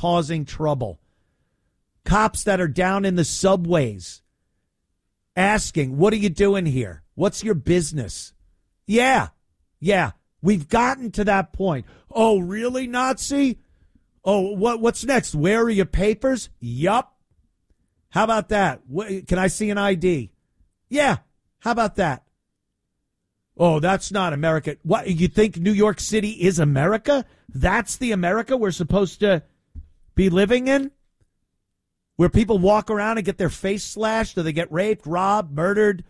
causing trouble. Cops that are down in the subways asking, what are you doing here? What's your business? Yeah. We've gotten to that point. Oh, really, Nazi? Oh, what's next? Where are your papers? Yup. How about that? Can I see an ID? Yeah. How about that? Oh, that's not America. What, you think New York City is America? That's the America we're supposed to be living in? Where people walk around and get their face slashed, or they get raped, robbed, murdered?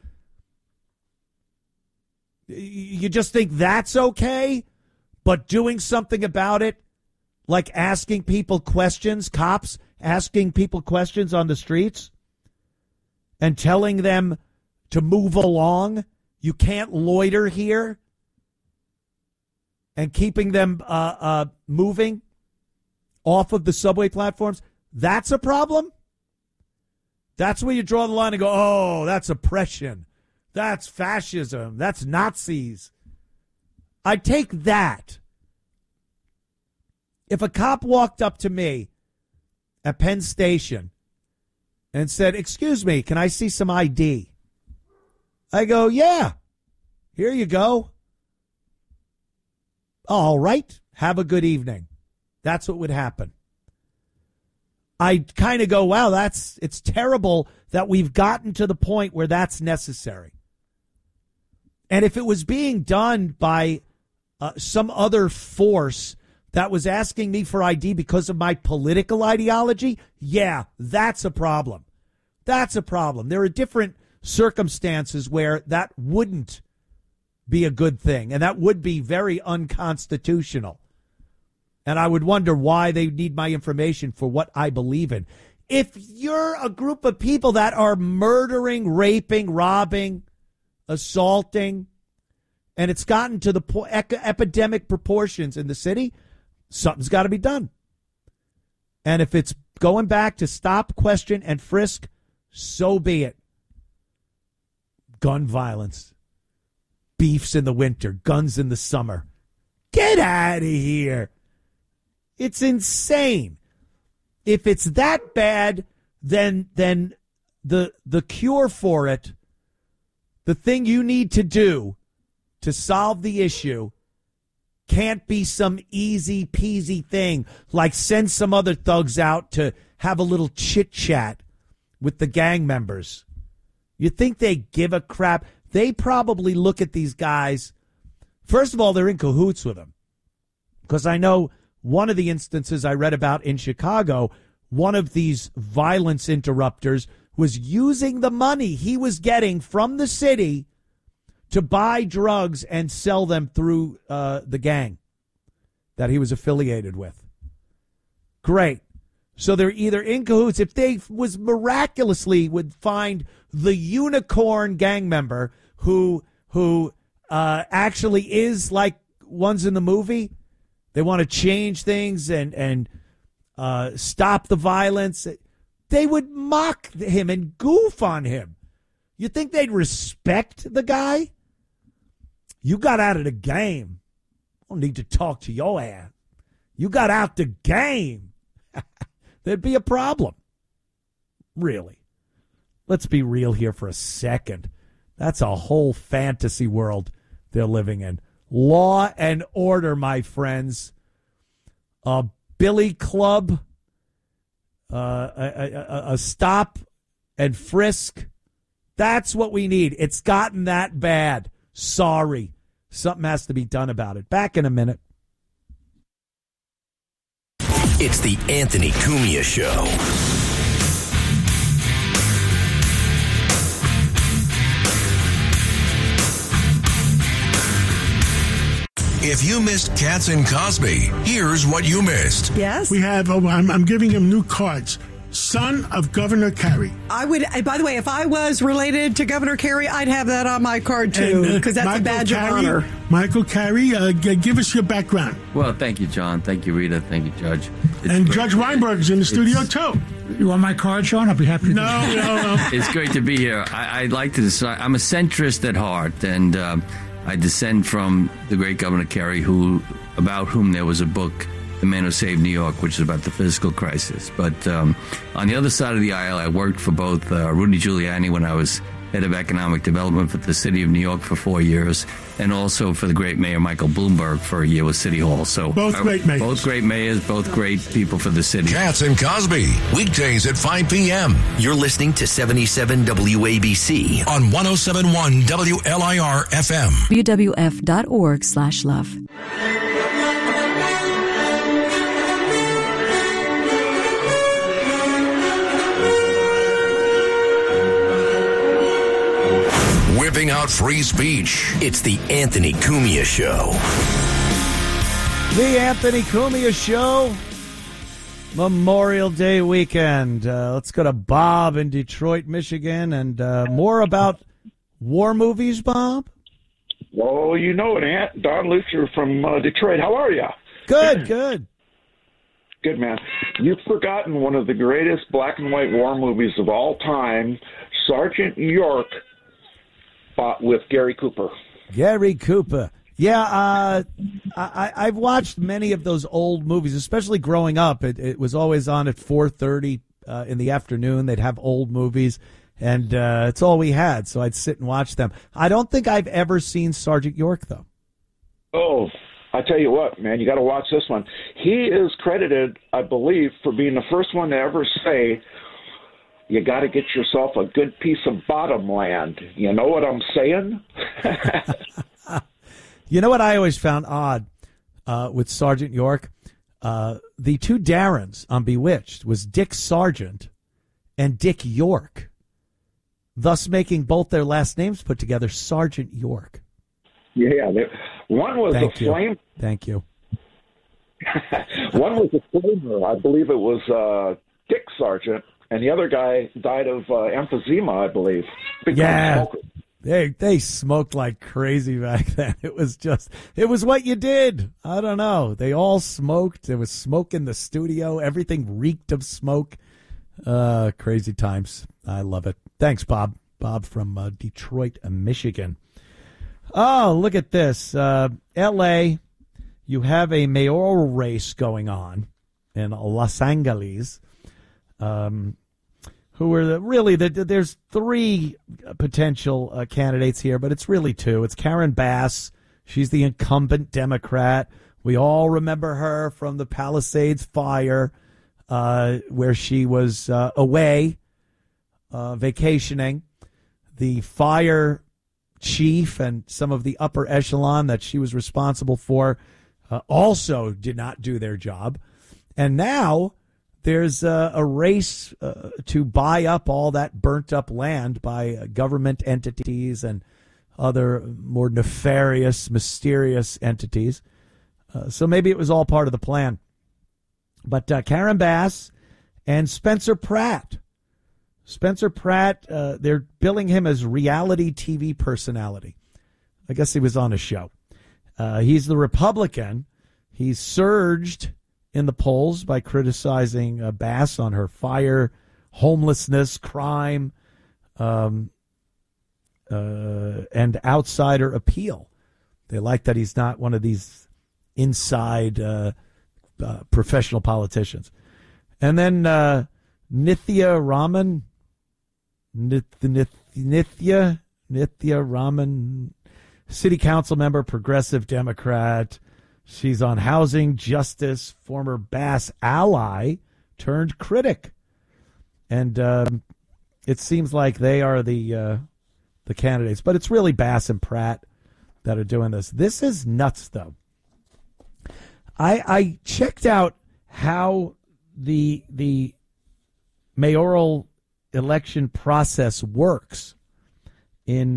You just think that's okay? But doing something about it, like asking people questions, cops asking people questions on the streets and telling them to move along, you can't loiter here, and keeping them moving off of the subway platforms, that's a problem? That's where you draw the line and go, oh, that's oppression. That's fascism. That's Nazis. I take that. If a cop walked up to me at Penn Station and said, excuse me, can I see some ID? I go, yeah, here you go. All right, have a good evening. That's what would happen. I kind of go, wow, it's terrible that we've gotten to the point where that's necessary. And if it was being done by some other force that was asking me for ID because of my political ideology, yeah, that's a problem. That's a problem. There are different circumstances where that wouldn't be a good thing, and that would be very unconstitutional. And I would wonder why they need my information for what I believe in. If you're a group of people that are murdering, raping, robbing, assaulting, and it's gotten to the epidemic proportions in the city, something's got to be done. And if it's going back to stop, question, and frisk, so be it. Gun violence. Beefs in the winter. Guns in the summer. Get out of here. It's insane. If it's that bad, then the cure for it, the thing you need to do to solve the issue, can't be some easy peasy thing like send some other thugs out to have a little chit chat with the gang members. You think they give a crap? They probably look at these guys. First of all, they're in cahoots with them, because I know one of the instances I read about in Chicago, one of these violence interrupters was using the money he was getting from the city to buy drugs and sell them through the gang that he was affiliated with. Great. So they're either in cahoots. If they was miraculously would find the unicorn gang member who actually is like ones in the movie, they want to change things and stop the violence, they would mock him and goof on him. You think they'd respect the guy? You got out of the game. I don't need to talk to your ass. You got out the game. There'd be a problem. Really. Let's be real here for a second. That's a whole fantasy world they're living in. Law and order, my friends. A billy club. A stop and frisk. That's what we need. It's gotten that bad. Sorry. Something has to be done about it. Back in a minute. It's the Anthony Cumia Show. If you missed Katz and Cosby, here's what you missed. Yes? We have, I'm giving him new cards. Son of Governor Kerry. I would, by the way, if I was related to Governor Kerry, I'd have that on my card, too, because that's a badge of honor. Michael Kerry, give us your background. Well, thank you, John. Thank you, Rita. Thank you, Judge. And Judge Weinberg's in the studio, too. You want my card, Sean? I'll be happy to. No. It's great to be here. I'd like to decide. I'm a centrist at heart, and I descend from the great Governor Kerry, about whom there was a book The Man Who Saved New York, which is about the fiscal crisis. But on the other side of the aisle, I worked for both Rudy Giuliani when I was head of economic development for the city of New York for 4 years, and also for the great mayor Michael Bloomberg for a year with City Hall. So both great mayors. Both great mayors, both great people for the city. Katz and Cosby, weekdays at 5 p.m. You're listening to 77 WABC on 107.1 WLIR FM. WWF.org/love. Whipping out free speech. It's the Anthony Cumia Show. The Anthony Cumia Show. Memorial Day weekend. Let's go to Bob in Detroit, Michigan, and more about war movies, Bob. Well, you know it, Ant. Don Luther from Detroit. How are you? Good, good. Good, man. You've forgotten one of the greatest black and white war movies of all time, Sergeant York, with Gary Cooper. Gary Cooper. Yeah, I've watched many of those old movies, especially growing up. It was always on at 4:30 in the afternoon. They'd have old movies, and it's all we had, so I'd sit and watch them. I don't think I've ever seen Sergeant York, though. Oh, I tell you what, man, you got to watch this one. He is credited, I believe, for being the first one to ever say, you got to get yourself a good piece of bottom land. You know what I'm saying? You know what I always found odd with Sergeant York? The two Darrens on Bewitched was Dick Sargent and Dick York, thus making both their last names put together Sergeant York. Yeah, one was Thank a you. flame. Thank you. One was a flamer. I believe it was Dick Sargent. And the other guy died of emphysema, I believe. Big Yeah, they smoked like crazy back then. It was what you did. I don't know. They all smoked. There was smoke in the studio. Everything reeked of smoke. Crazy times. I love it. Thanks, Bob. Bob from Detroit, Michigan. Oh, look at this. L.A., you have a mayoral race going on in Los Angeles. Who are there's three potential candidates here, but it's really two. It's Karen Bass. She's the incumbent Democrat. We all remember her from the Palisades fire, where she was away vacationing. The fire chief and some of the upper echelon that she was responsible for also did not do their job. And now there's a race to buy up all that burnt-up land by government entities and other more nefarious, mysterious entities. So maybe it was all part of the plan. But Karen Bass and Spencer Pratt. Spencer Pratt, they're billing him as reality TV personality. I guess he was on a show. He's the Republican. He's surged in the polls by criticizing Bass on her fire, homelessness, crime, and outsider appeal. They like that he's not one of these inside professional politicians. And then Nithya Raman, city council member, progressive Democrat. She's on housing, justice, former Bass ally turned critic. And it seems like they are the candidates. But it's really Bass and Pratt that are doing this. This is nuts, though. I checked out how the mayoral election process works in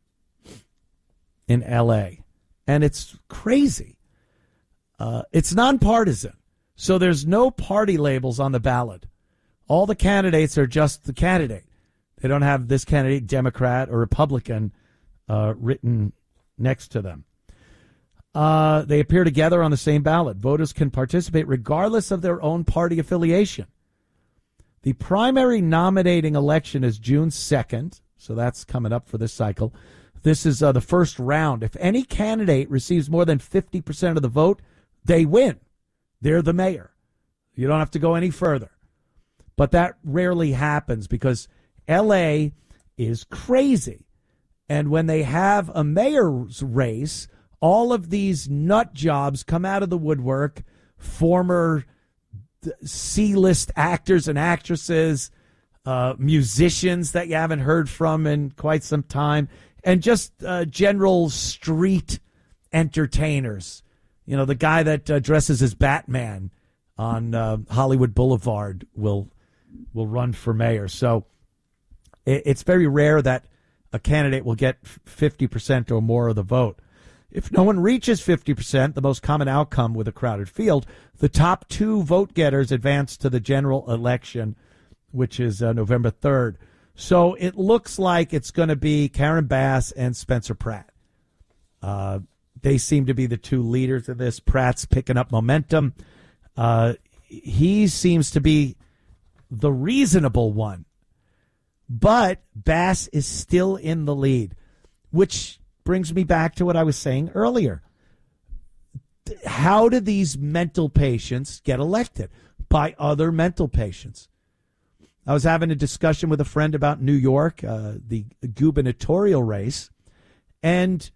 L.A., and it's crazy. It's nonpartisan, so there's no party labels on the ballot. All the candidates are just the candidate. They don't have this candidate, Democrat or Republican, written next to them. They appear together on the same ballot. Voters can participate regardless of their own party affiliation. The primary nominating election is June 2nd, so that's coming up for this cycle. This is the first round. If any candidate receives more than 50% of the vote, they win. They're the mayor. You don't have to go any further. But that rarely happens because L.A. is crazy. And when they have a mayor's race, all of these nut jobs come out of the woodwork, former C-list actors and actresses, musicians that you haven't heard from in quite some time, and just general street entertainers. You know, the guy that dresses as Batman on Hollywood Boulevard will run for mayor. So it's very rare that a candidate will get 50% or more of the vote. If no one reaches 50%, the most common outcome with a crowded field, the top two vote getters advance to the general election, which is November 3rd. So it looks like it's going to be Karen Bass and Spencer Pratt. They seem to be the two leaders of this. Pratt's picking up momentum. He seems to be the reasonable one. But Bass is still in the lead, which brings me back to what I was saying earlier. How do these mental patients get elected? By other mental patients. I was having a discussion with a friend about New York, the gubernatorial race, and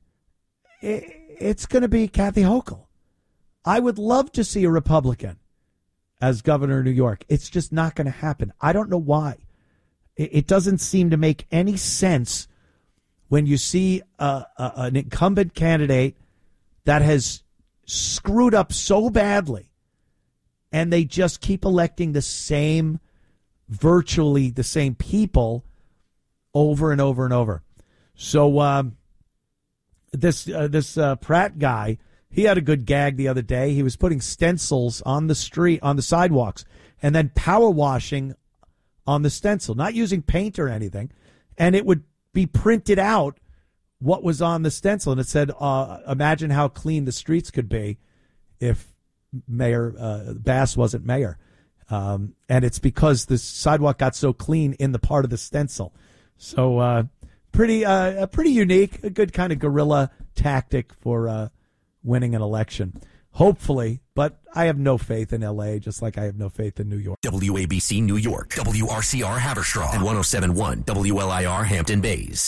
it's going to be Kathy Hochul. I would love to see a Republican as governor of New York. It's just not going to happen. I don't know why. It doesn't seem to make any sense when you see an incumbent candidate that has screwed up so badly and they just keep electing virtually the same people over and over and over. So this Pratt guy, he had a good gag the other day. He was putting stencils on the street, on the sidewalks, and then power washing on the stencil, not using paint or anything. And it would be printed out what was on the stencil. And it said, imagine how clean the streets could be if Mayor Bass wasn't mayor. And it's because the sidewalk got so clean in the part of the stencil. So pretty unique, a good kind of guerrilla tactic for winning an election. Hopefully, but I have no faith in L.A., just like I have no faith in New York. WABC New York, WRCR Haverstraw, and 107.1 WLIR Hampton Bays.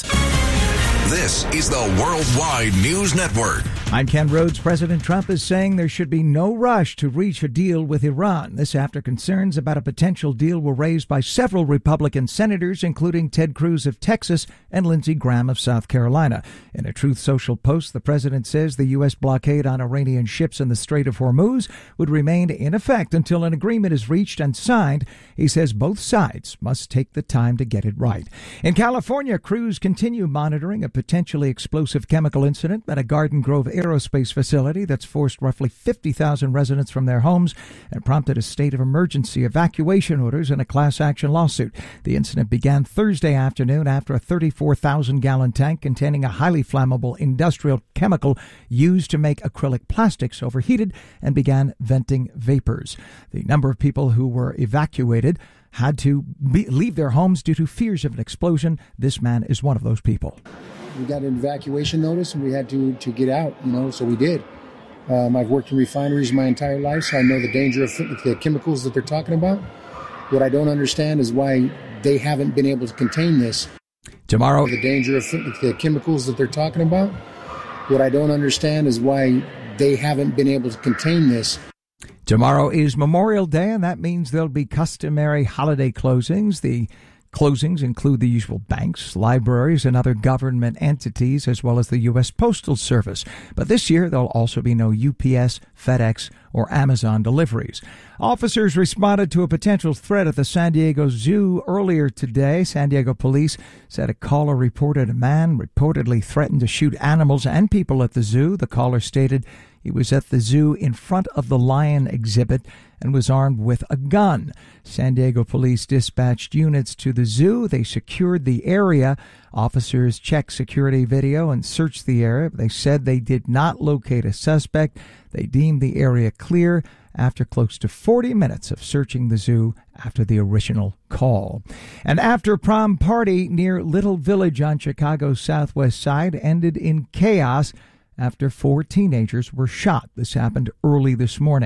This is the Worldwide News Network. I'm Ken Rhodes. President Trump is saying there should be no rush to reach a deal with Iran. This after concerns about a potential deal were raised by several Republican senators, including Ted Cruz of Texas and Lindsey Graham of South Carolina. In a Truth Social post, the president says the U.S. blockade on Iranian ships in the Strait of Hormuz would remain in effect until an agreement is reached and signed. He says both sides must take the time to get it right. In California, crews continue monitoring a potentially explosive chemical incident at a Garden Grove aerospace facility that's forced roughly 50,000 residents from their homes and prompted a state of emergency evacuation orders in a class action lawsuit. The incident began Thursday afternoon after a 34,000-gallon tank containing a highly flammable industrial chemical used to make acrylic plastics overheated and began venting vapors. The number of people who were evacuated had to leave their homes due to fears of an explosion. This man is one of those people. We got an evacuation notice and we had to get out, so we did. I've worked in refineries my entire life, so I know the danger of the chemicals that they're talking about. What I don't understand is why they haven't been able to contain this. Tomorrow, the danger of the chemicals that they're talking about. What I don't understand is why they haven't been able to contain this. Tomorrow is Memorial Day, and that means there'll be customary holiday closings. The closings include the usual banks, libraries, and other government entities, as well as the U.S. Postal Service. But this year, there'll also be no UPS, FedEx, or Amazon deliveries. Officers responded to a potential threat at the San Diego Zoo earlier today. San Diego police said a caller reported a man reportedly threatened to shoot animals and people at the zoo. The caller stated he was at the zoo in front of the lion exhibit and was armed with a gun. San Diego police dispatched units to the zoo. They secured the area. Officers checked security video and searched the area. They said they did not locate a suspect. They deemed the area clear after close to 40 minutes of searching the zoo after the original call. An after-prom party near Little Village on Chicago's southwest side ended in chaos after 4 teenagers were shot. This happened early this morning.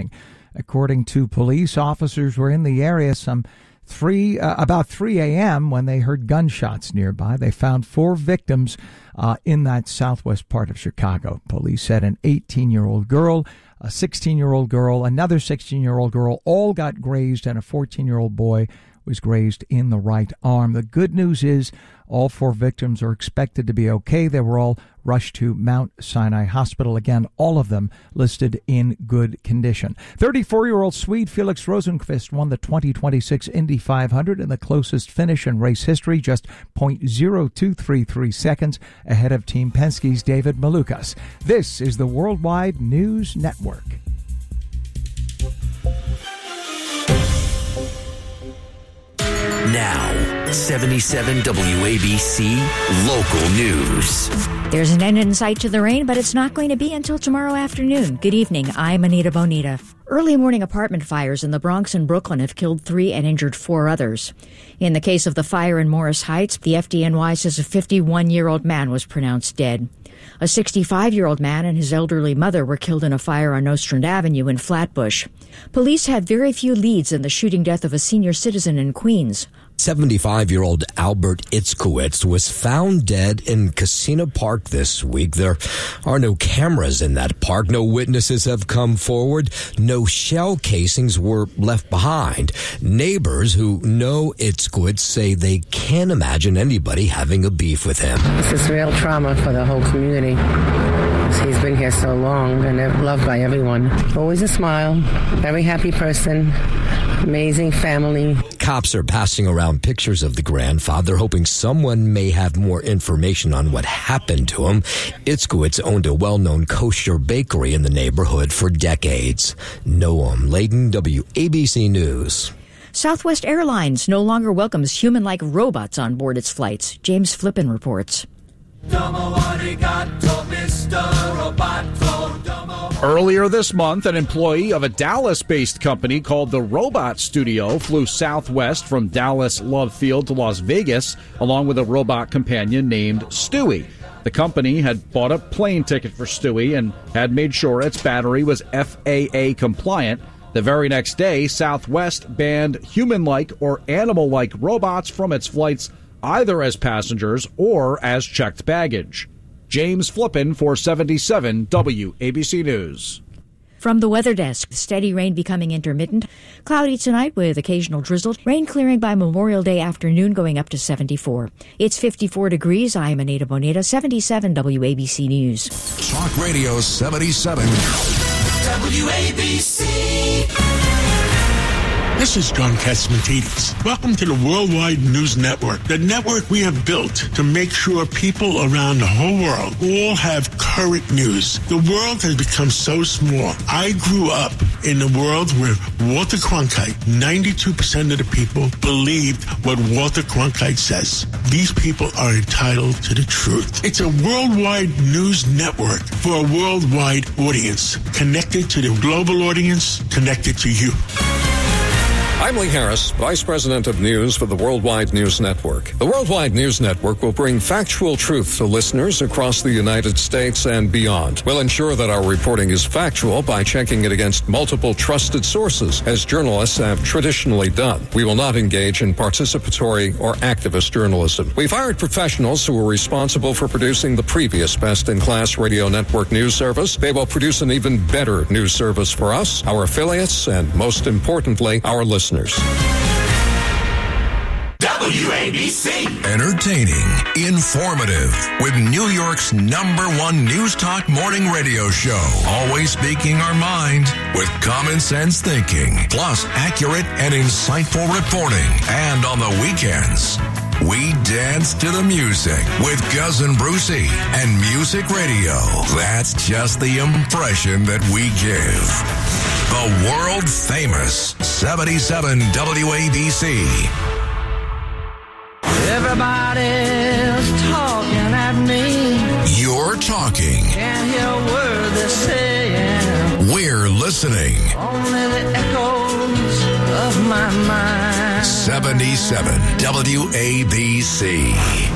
According to police, officers were in the area about 3 a.m. when they heard gunshots nearby. They found 4 victims in that southwest part of Chicago. Police said an 18-year-old girl, a 16-year-old girl, another 16-year-old girl all got grazed, and a 14-year-old boy was grazed in the right arm. The good news is all 4 victims are expected to be okay. They were all rushed to Mount Sinai Hospital. Again, all of them listed in good condition. 34-year-old Swede Felix Rosenqvist won the 2026 Indy 500 in the closest finish in race history, just 0.0233 seconds ahead of Team Penske's David Malukas. This is the Worldwide News Network. Now, 77 WABC Local News. There's an end in sight to the rain, but it's not going to be until tomorrow afternoon. Good evening. I'm Anita Bonita. Early morning apartment fires in the Bronx and Brooklyn have killed 3 and injured 4 others. In the case of the fire in Morris Heights, the FDNY says a 51-year-old man was pronounced dead. A 65-year-old man and his elderly mother were killed in a fire on Nostrand Avenue in Flatbush. Police have very few leads in the shooting death of a senior citizen in Queens. 75-year-old Albert Itzkowitz was found dead in Casino Park this week. There are no cameras in that park. No witnesses have come forward. No shell casings were left behind. Neighbors who know Itzkowitz say they can't imagine anybody having a beef with him. This is real trauma for the whole community. He's been here so long and loved by everyone. Always a smile, very happy person, amazing family. Cops are passing around pictures of the grandfather, hoping someone may have more information on what happened to him. Itzkowitz owned a well-known kosher bakery in the neighborhood for decades. Noam Layden, WABC News. Southwest Airlines no longer welcomes human-like robots on board its flights. James Flippen reports. Earlier this month, an employee of a Dallas-based company called the Robot Studio flew Southwest from Dallas Love Field to Las Vegas, along with a robot companion named Stewie. The company had bought a plane ticket for Stewie and had made sure its battery was FAA compliant. The very next day, Southwest banned human-like or animal-like robots from its flights, either as passengers or as checked baggage. James Flippen for 77 WABC News. From the weather desk, steady rain becoming intermittent. Cloudy tonight with occasional drizzle. Rain clearing by Memorial Day afternoon, going up to 74. It's 54 degrees. I'm Anita Bonita, 77 WABC News. Talk Radio 77. WABC. This is John Catsimatidis. Welcome to the Worldwide News Network, the network we have built to make sure people around the whole world all have current news. The world has become so small. I grew up in a world where Walter Cronkite, 92% of the people believed what Walter Cronkite says. These people are entitled to the truth. It's a worldwide news network for a worldwide audience, connected to the global audience, connected to you. I'm Lee Harris, Vice President of News for the Worldwide News Network. The Worldwide News Network will bring factual truth to listeners across the United States and beyond. We'll ensure that our reporting is factual by checking it against multiple trusted sources, as journalists have traditionally done. We will not engage in participatory or activist journalism. We've hired professionals who are responsible for producing the previous best-in-class radio network news service. They will produce an even better news service for us, our affiliates, and most importantly, our listeners. WABC. Entertaining, informative, with New York's #1 News Talk morning radio show. Always speaking our mind with common sense thinking, plus accurate and insightful reporting. And on the weekends, we dance to the music with Cousin Brucey and Music Radio. That's just the impression that we give. The world famous 77 WABC. Everybody's talking at me. You're talking. Can't hear a word they're saying. We're listening. Only the echoes of my mind. 77 WABC.